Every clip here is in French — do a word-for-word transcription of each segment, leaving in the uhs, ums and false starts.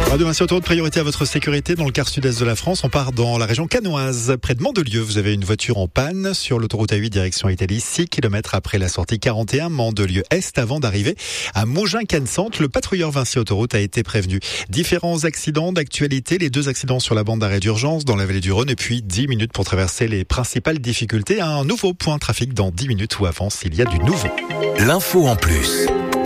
Radio Vinci Autoroute, priorité à votre sécurité dans le quart sud-est de la France. On part dans la région canoise, près de Mandelieu. Vous avez une voiture en panne sur l'autoroute A huit direction Italie, six kilomètres après la sortie quarante et un Mandelieu Est avant d'arriver à Mougins-Cannes-Centre. Le patrouilleur Vinci Autoroute a été prévenu. Différents accidents d'actualité, les deux accidents sur la bande d'arrêt d'urgence dans la vallée du Rhône et puis dix minutes pour traverser les principales difficultés. Un nouveau point trafic dans dix minutes où avance, il y a du nouveau. L'info en plus.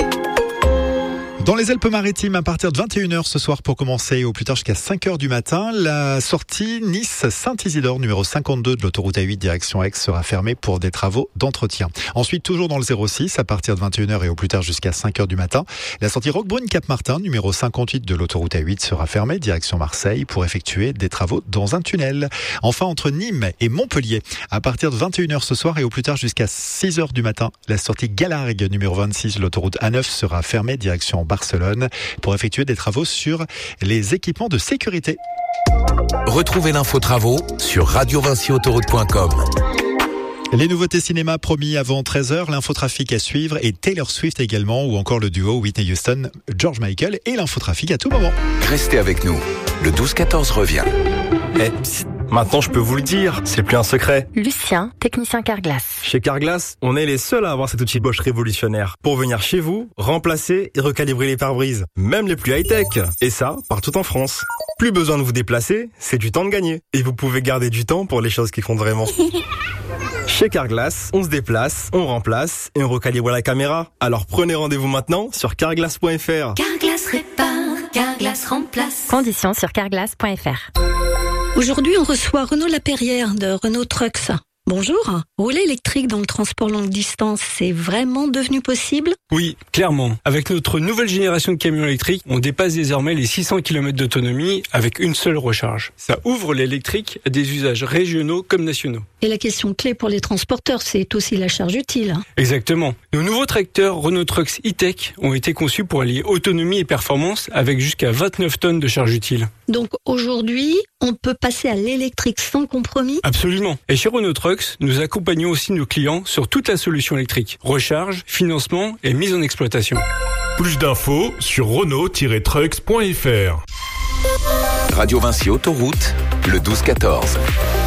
Dans les Alpes-Maritimes, à partir de vingt et une heures ce soir pour commencer, au plus tard jusqu'à cinq heures du matin, la sortie Nice-Saint-Isidore, numéro cinquante-deux de l'autoroute A huit direction Aix, sera fermée pour des travaux d'entretien. Ensuite, toujours dans le zéro six, à partir de vingt et une heures et au plus tard jusqu'à cinq heures du matin, la sortie Roquebrune-Cap-Martin, numéro cinquante-huit de l'autoroute A huit, sera fermée direction Marseille pour effectuer des travaux dans un tunnel. Enfin, entre Nîmes et Montpellier, à partir de vingt et une heures ce soir et au plus tard jusqu'à six heures du matin, la sortie Galargues, numéro vingt-six de l'autoroute A neuf, sera fermée direction Barcelone pour effectuer des travaux sur les équipements de sécurité. Retrouvez l'info travaux sur radio vinci autoroute point com. Les nouveautés cinéma promis avant treize heures, l'infotrafic à suivre et Taylor Swift également, ou encore le duo Whitney Houston, George Michael et l'infotrafic à tout moment. Restez avec nous, le douze quatorze revient. Eh, psst, maintenant je peux vous le dire, c'est plus un secret. Lucien, technicien Carglass. Chez Carglass, on est les seuls à avoir cet outil Bosch révolutionnaire pour venir chez vous, remplacer et recalibrer les pare-brises, même les plus high-tech. Et ça, partout en France. Plus besoin de vous déplacer, c'est du temps de gagner. Et vous pouvez garder du temps pour les choses qui comptent vraiment. Chez Carglass, on se déplace, on remplace et on recalibre la caméra. Alors prenez rendez-vous maintenant sur carglass point f r. Carglass répare, Carglass remplace. Conditions sur carglass point f r. Aujourd'hui, on reçoit Renaud Laperrière de Renault Trucks. Bonjour. Rouler électrique dans le transport longue distance, c'est vraiment devenu possible ? Oui, clairement. Avec notre nouvelle génération de camions électriques, on dépasse désormais les six cents kilomètres d'autonomie avec une seule recharge. Ça ouvre l'électrique à des usages régionaux comme nationaux. Et la question clé pour les transporteurs, c'est aussi la charge utile. Exactement. Nos nouveaux tracteurs Renault Trucks e-Tech ont été conçus pour allier autonomie et performance avec jusqu'à vingt-neuf tonnes de charge utile. Donc aujourd'hui, on peut passer à l'électrique sans compromis ? Absolument. Et chez Renault Trucks, nous accompagnons aussi nos clients sur toute la solution électrique. Recharge, financement et mise en exploitation. Plus d'infos sur renault tiret trucks point f r. Radio Vinci Autoroute, le douze quatorze.